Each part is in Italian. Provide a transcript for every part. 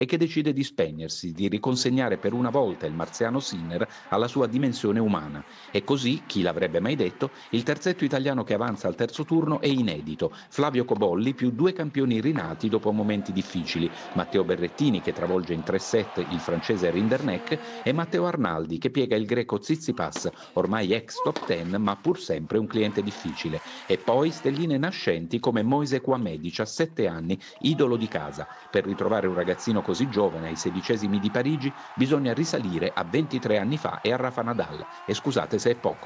e che decide di spegnersi, di riconsegnare per una volta il marziano Sinner alla sua dimensione umana. E così, chi l'avrebbe mai detto, il terzetto italiano che avanza al terzo turno è inedito. Flavio Cobolli più due campioni rinati dopo momenti difficili, Matteo Berrettini che travolge in 3 set il francese Rinderknecht e Matteo Arnaldi che piega il greco Tsitsipas, ormai ex top 10 ma pur sempre un cliente difficile. E poi stelline nascenti come Moise Kouamé, 17 anni, idolo di casa. Per ritrovare un ragazzino così giovane ai 16esimi di Parigi bisogna risalire a 23 anni fa e a Rafa Nadal. E scusate se è poco.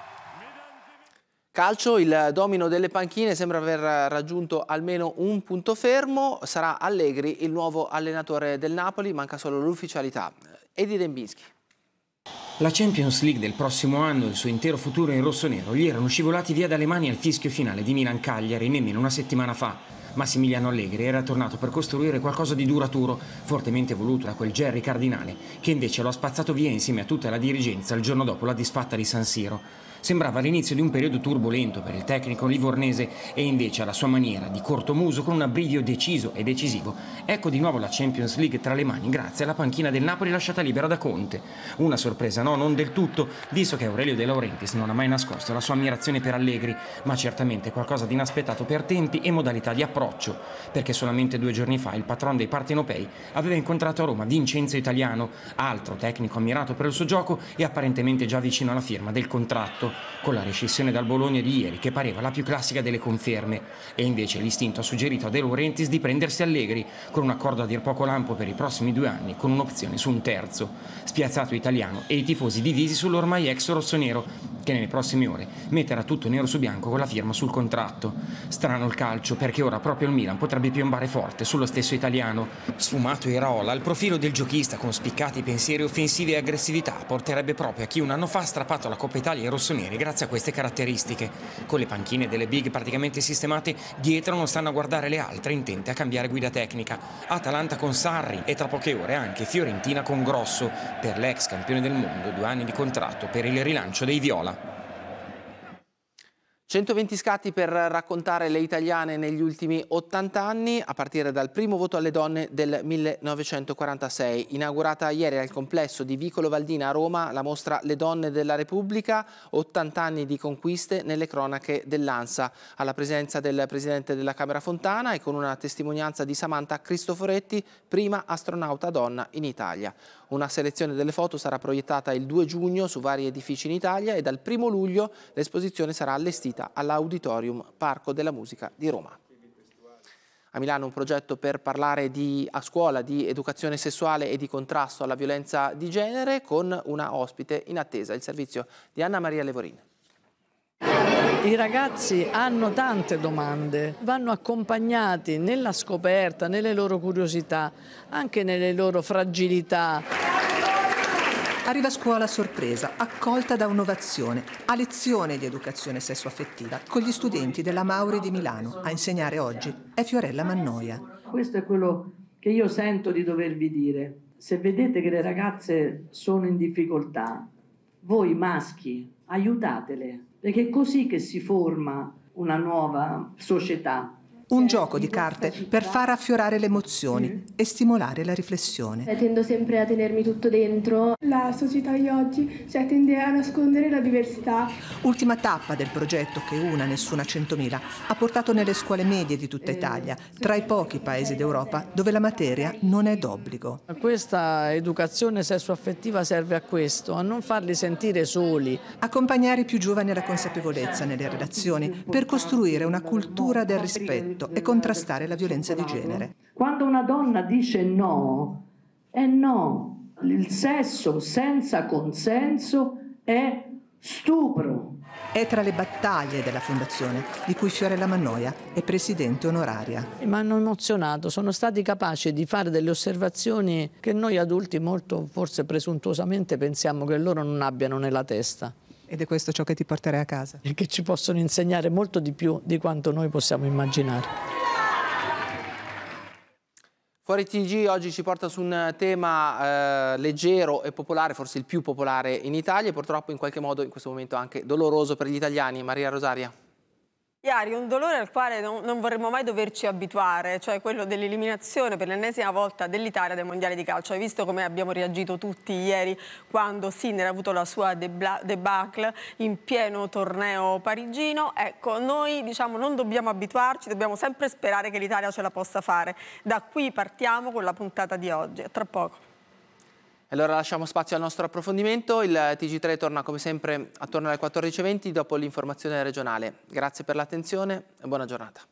Calcio, il domino delle panchine sembra aver raggiunto almeno un punto fermo. Sarà Allegri il nuovo allenatore del Napoli, manca solo l'ufficialità. Edi Dembinski. La Champions League del prossimo anno e il suo intero futuro in rossonero gli erano scivolati via dalle mani al fischio finale di Milan-Cagliari nemmeno una settimana fa. Massimiliano Allegri era tornato per costruire qualcosa di duraturo, fortemente voluto da quel Gerry Cardinale, che invece lo ha spazzato via insieme a tutta la dirigenza il giorno dopo la disfatta di San Siro. Sembrava l'inizio di un periodo turbolento per il tecnico livornese e invece alla sua maniera di cortomuso con un abbrivio deciso e decisivo. Ecco di nuovo la Champions League tra le mani grazie alla panchina del Napoli lasciata libera da Conte. Una sorpresa, no, non del tutto, visto che Aurelio De Laurentiis non ha mai nascosto la sua ammirazione per Allegri, ma certamente qualcosa di inaspettato per tempi e modalità di approccio, perché solamente 2 giorni fa il patron dei partenopei aveva incontrato a Roma Vincenzo Italiano, altro tecnico ammirato per il suo gioco e apparentemente già vicino alla firma del contratto, con la rescissione dal Bologna di ieri che pareva la più classica delle conferme, e invece l'istinto ha suggerito a De Laurentiis di prendersi Allegri con un accordo a dir poco lampo per i prossimi 2 anni con un'opzione su un terzo. Spiazzato Italiano e i tifosi divisi sull'ormai ex rossonero che nelle prossime ore metterà tutto nero su bianco con la firma sul contratto. Strano il calcio perché ora proprio il Milan potrebbe piombare forte sullo stesso Italiano. Sfumato Iraola, il profilo del giochista con spiccati pensieri offensivi e aggressività porterebbe proprio a chi un anno fa ha strappato la Coppa Italia ai rossoneri grazie a queste caratteristiche. Con le panchine delle big praticamente sistemate, dietro non stanno a guardare le altre intente a cambiare guida tecnica. Atalanta con Sarri e tra poche ore anche Fiorentina con Grosso, per l'ex campione del mondo, 2 anni di contratto per il rilancio dei Viola. 120 scatti per raccontare le italiane negli ultimi 80 anni, a partire dal primo voto alle donne del 1946. Inaugurata ieri al complesso di Vicolo Valdina a Roma la mostra Le donne della Repubblica, 80 anni di conquiste nelle cronache dell'ANSA, alla presenza del presidente della Camera Fontana e con una testimonianza di Samantha Cristoforetti, prima astronauta donna in Italia. Una selezione delle foto sarà proiettata il 2 giugno su vari edifici in Italia e dal 1 luglio l'esposizione sarà allestita all'Auditorium Parco della Musica di Roma. A Milano un progetto per parlare a scuola di educazione sessuale e di contrasto alla violenza di genere con una ospite in attesa, il servizio di Anna Maria Levorin. I ragazzi hanno tante domande, vanno accompagnati nella scoperta, nelle loro curiosità, anche nelle loro fragilità. Arriva a scuola a sorpresa, accolta da un'ovazione, a lezione di educazione sessuaffettiva con gli studenti della Mauri di Milano. A insegnare oggi è Fiorella Mannoia. Questo è quello che io sento di dovervi dire. Se vedete che le ragazze sono in difficoltà, voi maschi aiutatele, perché è così che si forma una nuova società. Un gioco di carte per far affiorare le emozioni e stimolare la riflessione. Tendo sempre a tenermi tutto dentro. La società di oggi tende a nascondere la diversità. Ultima tappa del progetto che Una Nessuna 100.000 ha portato nelle scuole medie di tutta Italia, tra i pochi paesi d'Europa dove la materia non è d'obbligo. Questa educazione sessuaffettiva serve a questo, a non farli sentire soli. Accompagnare i più giovani alla consapevolezza nelle relazioni per costruire una cultura del rispetto e contrastare la violenza di genere. Quando una donna dice no, è no. Il sesso senza consenso è stupro. È tra le battaglie della Fondazione, di cui Fiorella Mannoia è presidente onoraria. Mi hanno emozionato, sono stati capaci di fare delle osservazioni che noi adulti molto, forse presuntuosamente, pensiamo che loro non abbiano nella testa. Ed è questo ciò che ti porterai a casa? E che ci possono insegnare molto di più di quanto noi possiamo immaginare. Fuori TG oggi ci porta su un tema leggero e popolare, forse il più popolare in Italia e purtroppo in qualche modo in questo momento anche doloroso per gli italiani. Maria Rosaria. Iari, un dolore al quale non vorremmo mai doverci abituare, cioè quello dell'eliminazione per l'ennesima volta dell'Italia dai mondiali di calcio. Hai visto come abbiamo reagito tutti ieri quando Sinner ha avuto la sua debacle in pieno torneo parigino? Ecco, noi diciamo non dobbiamo abituarci, dobbiamo sempre sperare che l'Italia ce la possa fare. Da qui partiamo con la puntata di oggi. A tra poco. Allora lasciamo spazio al nostro approfondimento. Il TG3 torna come sempre attorno alle 14:20 dopo l'informazione regionale. Grazie per l'attenzione e buona giornata.